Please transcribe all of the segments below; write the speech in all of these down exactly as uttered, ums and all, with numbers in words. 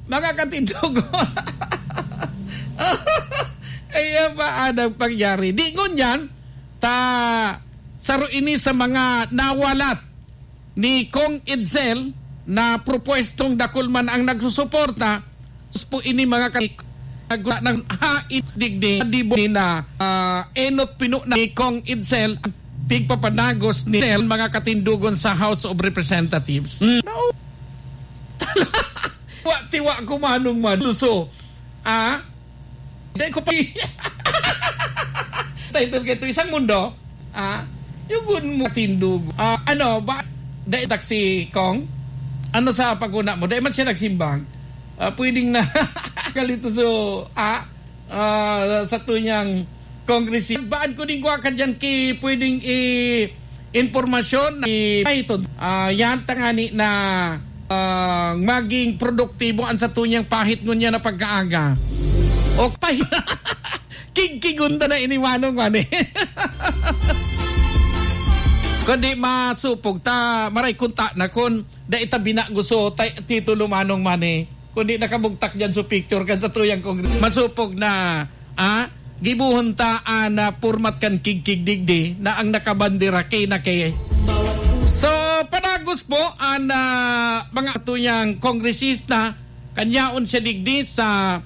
mga katindugon. Ay, ba ang pangyari? Di ngon yan, ta saro ini sa mga nawalat ni Kong Edsel na propwestong dakulman ang nagsusuporta. Po ini mga katindugon ng hain digdi di na uh, enot pinu na ni Kong Edsel pigpapanagos ni Edsel mga katindugon sa House of Representatives. Mm. No. Tiwa ko manong man luso. Ah? Dahil ko pa title kito isang mundo. Ah? Yung gun mo tindug. Ah, ano ba? Dahil taksi Kong? Ano sa paguna mo? Dahil man siya nagsimbang. Uh, pwedeng na kalito so ah, uh, sa tunyang kongresista. Baan ko din ko ka dyan ki pwedeng i-informasyon na ito. Uh, yan tangani na uh, maging produktibo ang sa tunyang pahit nun niya na pagkaaga. O pahit. Kigkigunda na iniwanong man eh. Kundi masupog ta maray kunta na kun da itabi na gusto titulo manong man eh. Kundi nakabugtak dyan sa picture kan sa tuyang kongres. Masupog na, ah, gibuhuntaan na purmat kan kigkigdigdi na ang nakabandira kay na kay. So, panagos po ang uh, mga tuyang kongresista, kanyaon siya digdi sa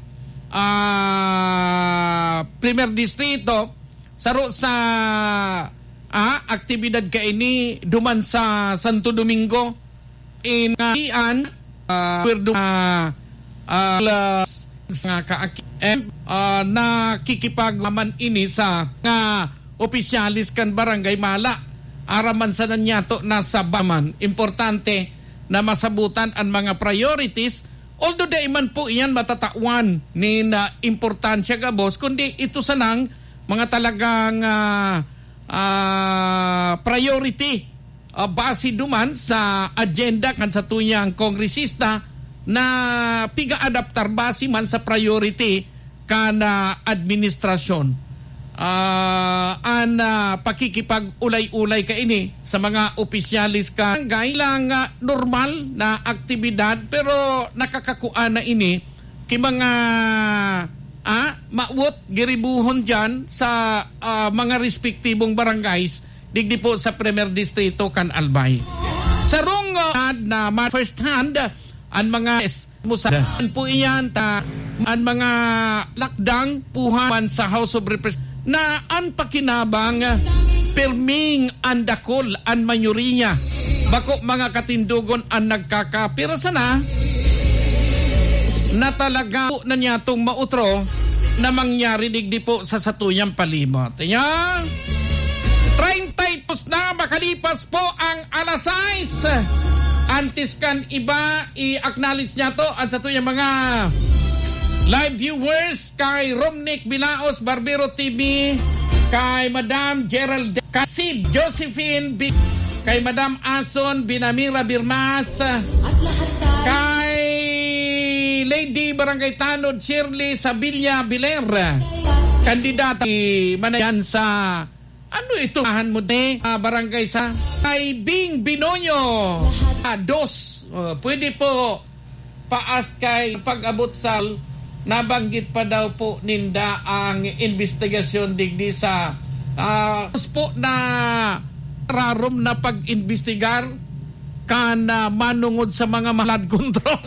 uh, Primer Distrito, saro sa ah, aktibidad ka ini duman sa Santo Domingo, in uh, Uh, uh, uh, nga kaaki uh, nakikipaglaman ini sa nga opisyalis kan barangay Mala araman sa nanyato na sa baman. Importante na masabutan ang mga priorities, although daiman po iyan matatawan ni na importansya gabos, kundi ito sanang mga talagang uh, uh, priority Uh, base duman sa agenda kan sa tuyang kongresista na piga-adaptar base man sa priority kan uh, administrasyon. Uh, an uh, pakikipag-ulay-ulay ka ini sa mga opisyalis ka lang uh, normal na aktibidad pero nakakakuan na ini kay mga ah, mawot giribuhon dyan sa uh, mga respektibong barangays digdi po sa Primer Distrito kan Albay. Sa rong uh, na first hand ang mga musan po iyan ta ang mga lakdang puhan sa House of Representatives na ang pakinabang perming andakol ang mayoriya bako mga katindugon ang nagkakapira sana na talaga po na niya itong mautro na mangyari digdi po sa satuyang palimot. Ayan. Traintaitos na makalipas po ang alas sais. Antes kan iba, i-acknowledge niya to at sa tuyang mga live viewers kay Romnick Bilaos, Barbero T V, kay Madam Gerald Casid, Josephine B, kay Madam Ason Binamira Birmas, kay Lady Barangay Tanod Shirley Sabilla Biler, kandidata manayan sa ano ito? Ahan mo de uh, barangay sa kay Bing Binoño. Ah, dos. Uh, pwede po paas kay pag-abot sal nabanggit pa daw po ninda ang investigasyon digdi sa uh, po na rarom na pag-investigar kana manungod sa mga malad kontrol.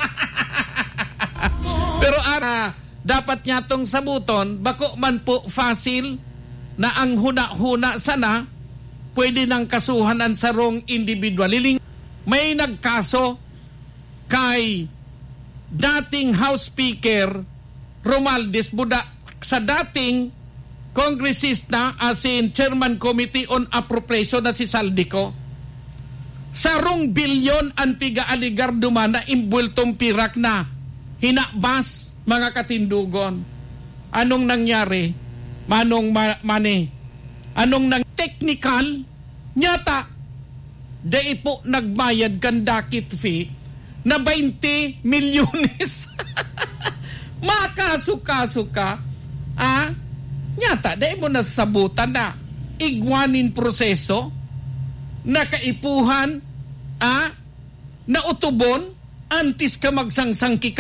Pero uh, dapat niya tong sabuton bako man po fasil na ang huna-huna sana pwede nang kasuhanan sa wrong individual. Liling, may nagkaso kay dating House Speaker Romualdez Buda sa dating kongresista as in Chairman Committee on Appropriation na si Saldico. Sa rong bilyon ang piga-aligar duman na imbultong pirak na hinakbas mga katindugon. Anong nangyari? Manong ma- mani. Anong nang technical nyata dai po nagbayad kan dakit fee na twenty milyones. Makasuka-suka ah nyata dai mo nasabutan na igwanin proseso na kaipuhan ah na utubon antes ka magsangsangki